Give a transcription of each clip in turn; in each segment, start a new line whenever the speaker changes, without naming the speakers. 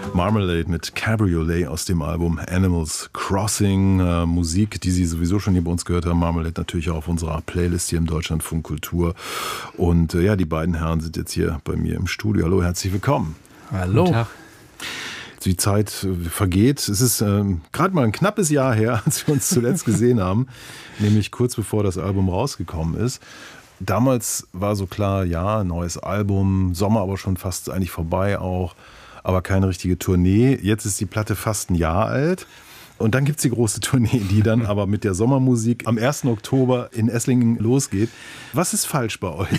Marmalade mit Cabriolet aus dem Album Animals Crossing. Musik, die Sie sowieso schon hier bei uns gehört haben. Marmalade natürlich auch auf unserer Playlist hier im Deutschlandfunk Kultur. Und ja, die beiden Herren sind jetzt hier bei mir im Studio. Hallo, herzlich willkommen.
Hallo. Guten Tag.
Die Zeit vergeht. Es ist gerade mal ein knappes Jahr her, als wir uns zuletzt gesehen haben. Nämlich kurz bevor das Album rausgekommen ist. Damals war so klar, ja, neues Album, Sommer aber schon fast eigentlich vorbei auch. Aber keine richtige Tournee. Jetzt ist die Platte fast ein Jahr alt. Und dann gibt es die große Tournee, die dann aber mit der Sommermusik am 1. Oktober in Esslingen losgeht. Was ist falsch bei euch?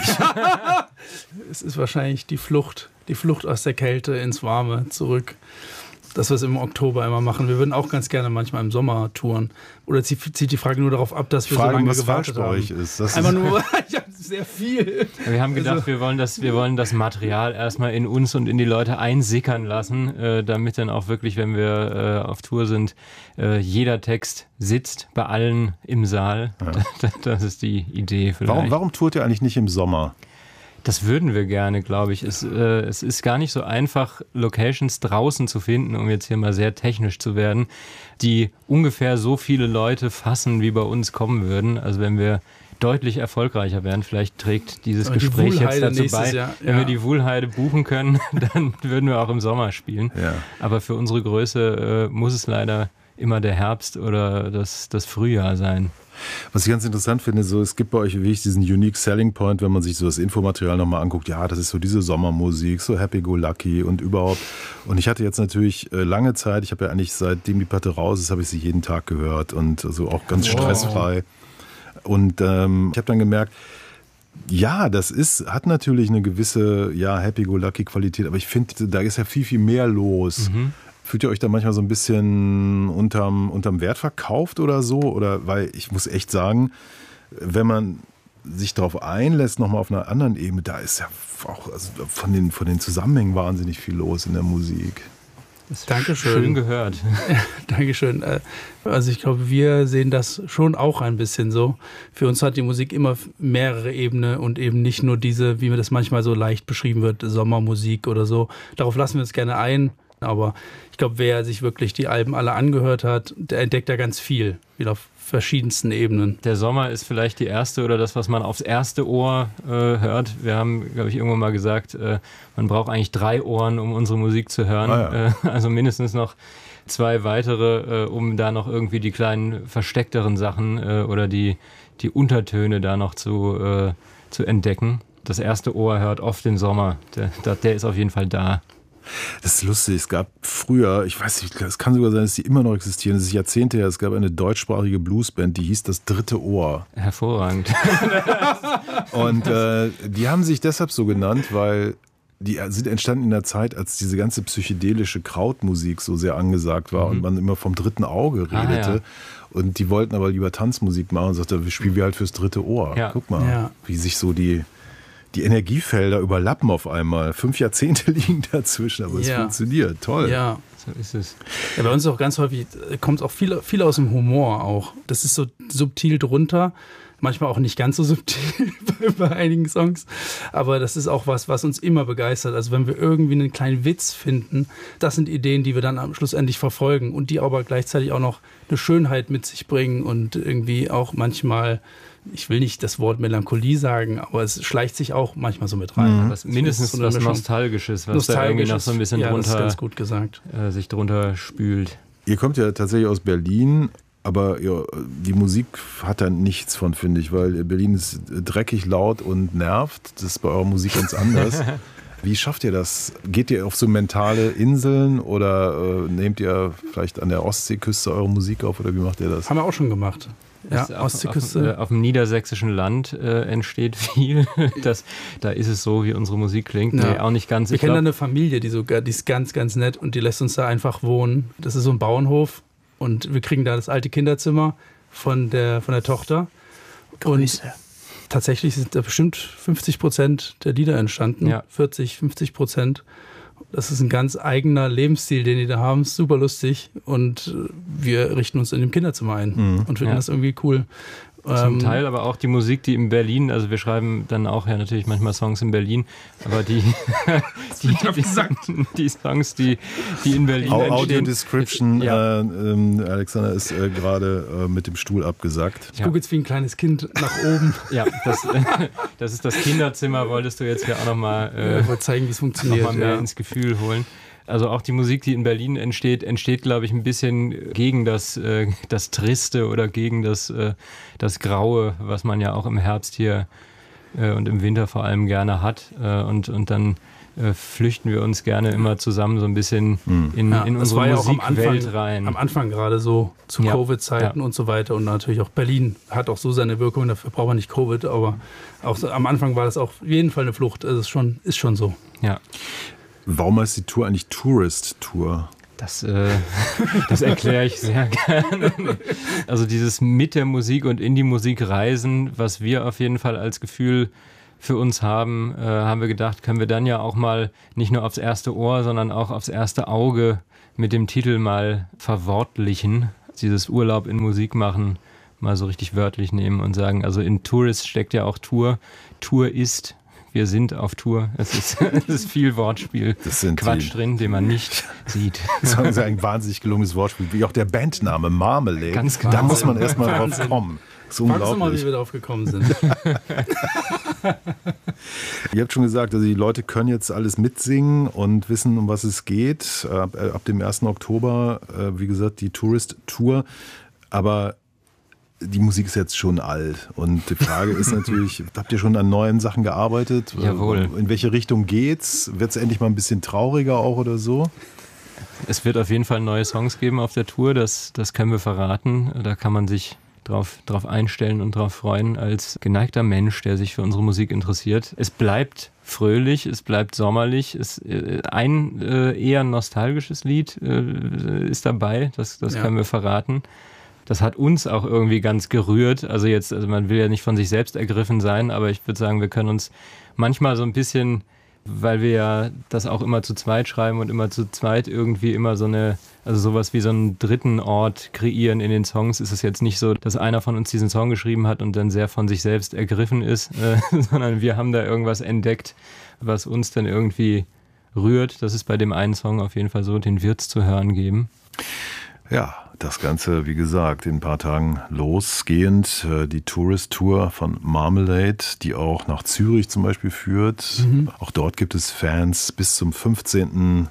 Es ist wahrscheinlich die Flucht aus der Kälte ins Warme zurück. Das, was wir im Oktober immer machen. Wir würden auch ganz gerne manchmal im Sommer touren. Oder zieht die Frage nur darauf ab, dass wir so lange gewartet haben?
Was falsch bei euch ist.
Einfach nur, ich habe sehr viel.
Wir haben gedacht, wir wollen das Material erstmal in uns und in die Leute einsickern lassen, damit dann auch wirklich, wenn wir auf Tour sind, jeder Text sitzt bei allen im Saal. Ja. Das ist die Idee vielleicht.
Warum tourt ihr eigentlich nicht im Sommer?
Das würden wir gerne, glaube ich. Es ist gar nicht so einfach, Locations draußen zu finden, um jetzt hier mal sehr technisch zu werden, die ungefähr so viele Leute fassen, wie bei uns kommen würden. Also wenn wir deutlich erfolgreicher wären, vielleicht trägt dieses Gespräch jetzt dazu bei.
Jahr,
wenn wir die Wuhlheide buchen können, dann würden wir auch im Sommer spielen.
Ja.
Aber für unsere Größe muss es leider immer der Herbst oder das Frühjahr sein.
Was ich ganz interessant finde, so, es gibt bei euch wirklich diesen Unique Selling Point, wenn man sich so das Infomaterial nochmal anguckt. Ja, das ist so diese Sommermusik, so Happy Go Lucky und überhaupt. Und ich hatte jetzt natürlich lange Zeit, ich habe ja eigentlich seitdem die Platte raus ist, habe ich sie jeden Tag gehört und also auch ganz stressfrei. Und ich habe dann gemerkt, ja, hat natürlich eine gewisse Happy Go Lucky Qualität, aber ich finde, da ist ja viel, viel mehr los. Mhm. Fühlt ihr euch da manchmal so ein bisschen unterm Wert verkauft oder so? Oder weil ich muss echt sagen, wenn man sich darauf einlässt, nochmal auf einer anderen Ebene, da ist ja auch von den Zusammenhängen wahnsinnig viel los in der Musik.
Dankeschön.
Schön gehört.
Dankeschön. Also ich glaube, wir sehen das schon auch ein bisschen so. Für uns hat die Musik immer mehrere Ebenen und eben nicht nur diese, wie mir das manchmal so leicht beschrieben wird, Sommermusik oder so. Darauf lassen wir uns gerne ein. Aber ich glaube, wer sich wirklich die Alben alle angehört hat, der entdeckt da ganz viel, wieder auf verschiedensten Ebenen.
Der Sommer ist vielleicht die erste oder das, was man aufs erste Ohr hört. Wir haben, glaube ich, irgendwann mal gesagt, man braucht eigentlich 3 Ohren, um unsere Musik zu hören.
Ah, ja.
Also mindestens noch 2 weitere, um da noch irgendwie die kleinen versteckteren Sachen oder die Untertöne da noch zu entdecken. Das erste Ohr hört oft den Sommer. Der ist auf jeden Fall da.
Das ist lustig, es gab früher, ich weiß nicht, es kann sogar sein, dass die immer noch existieren, das ist Jahrzehnte her, es gab eine deutschsprachige Bluesband, die hieß Das dritte Ohr.
Hervorragend.
Und die haben sich deshalb so genannt, weil die sind entstanden in der Zeit, als diese ganze psychedelische Krautmusik so sehr angesagt war und man immer vom dritten Auge redete. Ja. Und die wollten aber lieber Tanzmusik machen und sagten, wir spielen halt fürs dritte Ohr. Ja. Guck mal, wie sich so die Energiefelder überlappen auf einmal. 5 Jahrzehnte liegen dazwischen, aber es funktioniert. Toll.
Ja, so ist es. Ja, bei uns ist auch ganz häufig, kommt auch viel aus dem Humor auch. Das ist so subtil drunter. Manchmal auch nicht ganz so subtil bei einigen Songs. Aber das ist auch was uns immer begeistert. Also wenn wir irgendwie einen kleinen Witz finden, das sind Ideen, die wir dann am Schluss endlich verfolgen und die aber gleichzeitig auch noch eine Schönheit mit sich bringen und irgendwie auch manchmal, ich will nicht das Wort Melancholie sagen, aber es schleicht sich auch manchmal so mit rein.
Was mindestens was Nostalgisches, was da irgendwie noch so ein bisschen drunter,
das ist ganz gut gesagt.
Sich drunter spült.
Ihr kommt ja tatsächlich aus Berlin, aber die Musik hat da nichts von, finde ich, weil Berlin ist dreckig, laut und nervt. Das ist bei eurer Musik ganz anders. Wie schafft ihr das? Geht ihr auf so mentale Inseln oder nehmt ihr vielleicht an der Ostseeküste eure Musik auf oder wie macht ihr das?
Haben wir auch schon gemacht. Ja, Ostseeküste.
Auf dem niedersächsischen Land entsteht viel. Da ist es so, wie unsere Musik klingt.
Ja.
Nee, auch nicht ganz.
Wir kennen da eine Familie, die ist ganz, ganz nett und die lässt uns da einfach wohnen. Das ist so ein Bauernhof und wir kriegen da das alte Kinderzimmer von der Tochter.
Grüße.
Und tatsächlich sind da bestimmt 50% der Lieder entstanden. Ja. 40-50%. Das ist ein ganz eigener Lebensstil, den die da haben. Ist super lustig. Und wir richten uns in dem Kinderzimmer ein und finden das irgendwie cool.
Zum Teil aber auch die Musik, die in Berlin, also wir schreiben dann auch ja natürlich manchmal Songs in Berlin, aber die Songs, die in Berlin entstehen.
Audio Description, Alexander ist gerade mit dem Stuhl abgesackt.
Ich gucke jetzt wie ein kleines Kind nach oben.
Ja, das ist das Kinderzimmer, wolltest du jetzt hier auch nochmal
zeigen, wie es funktioniert.
Noch mal mehr ins Gefühl holen. Also auch die Musik, die in Berlin entsteht, glaube ich, ein bisschen gegen das Triste oder gegen das Graue, was man ja auch im Herbst hier und im Winter vor allem gerne hat. Und dann flüchten wir uns gerne immer zusammen so ein bisschen in unsere Musikwelt rein.
Am Anfang gerade so zu Covid-Zeiten und so weiter. Und natürlich auch Berlin hat auch so seine Wirkung, dafür braucht man nicht Covid, aber auch so, am Anfang war das auch auf jeden Fall eine Flucht. Also ist schon so.
Ja.
Warum heißt die Tour eigentlich Tourist Tour?
Das erkläre ich sehr gerne. Also dieses mit der Musik und in die Musik reisen, was wir auf jeden Fall als Gefühl für uns haben wir gedacht, können wir dann ja auch mal nicht nur aufs erste Ohr, sondern auch aufs erste Auge mit dem Titel mal verwortlichen. Dieses Urlaub in Musik machen mal so richtig wörtlich nehmen und sagen, also in Tourist steckt ja auch Tour. Tour ist... Wir sind auf Tour. Es ist viel Wortspiel. Quatsch drin, den man nicht sieht.
Das ist ein wahnsinnig gelungenes Wortspiel. Wie auch der Bandname Marmalade.
Ganz genau.
Da muss man erstmal drauf kommen. Das ist unglaublich.
Fragst du mal, wie wir darauf gekommen sind.
Ihr habt schon gesagt, also die Leute können jetzt alles mitsingen und wissen, um was es geht. Ab dem 1. Oktober, wie gesagt, die Tourist Tour. Aber die Musik ist jetzt schon alt und die Frage ist natürlich, habt ihr schon an neuen Sachen gearbeitet?
Jawohl.
In welche Richtung geht's? Wird es endlich mal ein bisschen trauriger auch oder so?
Es wird auf jeden Fall neue Songs geben auf der Tour, das können wir verraten. Da kann man sich drauf einstellen und drauf freuen als geneigter Mensch, der sich für unsere Musik interessiert. Es bleibt fröhlich, es bleibt sommerlich. Ein eher nostalgisches Lied ist dabei, das können wir verraten. Das hat uns auch irgendwie ganz gerührt. Also man will ja nicht von sich selbst ergriffen sein, aber ich würde sagen, wir können uns manchmal so ein bisschen, weil wir ja das auch immer zu zweit schreiben und immer zu zweit irgendwie immer sowas wie so einen dritten Ort kreieren in den Songs, ist es jetzt nicht so, dass einer von uns diesen Song geschrieben hat und dann sehr von sich selbst ergriffen ist, sondern wir haben da irgendwas entdeckt, was uns dann irgendwie rührt. Das ist bei dem einen Song auf jeden Fall so, den wird's zu hören geben.
Ja, das Ganze, wie gesagt, in ein paar Tagen losgehend. Die Tourist Tour von Marmalade, die auch nach Zürich zum Beispiel führt. Auch dort gibt es Fans. Bis zum 15.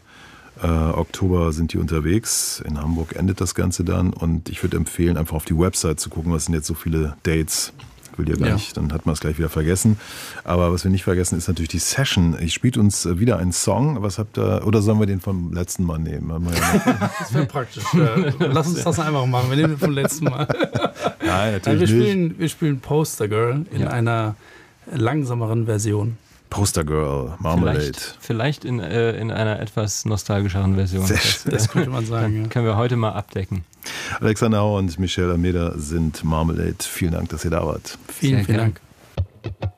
Oktober sind die unterwegs. In Hamburg endet das Ganze dann. Und ich würde empfehlen, einfach auf die Website zu gucken, was sind jetzt so viele Dates. Will ja gar nicht, dann hat man es gleich wieder vergessen. Aber was wir nicht vergessen, ist natürlich die Session. Ich spielt uns wieder einen Song. Was habt ihr, oder sollen wir den vom letzten Mal nehmen?
Das wäre praktisch. Lass uns das einfach machen. Wir nehmen den vom letzten Mal.
Nein, natürlich
wir spielen Poster Girl in einer langsameren Version.
Poster Girl, Marmalade.
Vielleicht in einer etwas nostalgischeren Version.
Das könnte man sagen.
Können wir heute mal abdecken.
Alexander Hauer und Michelle Almeida sind Marmalade. Vielen Dank, dass ihr da wart.
Vielen Dank.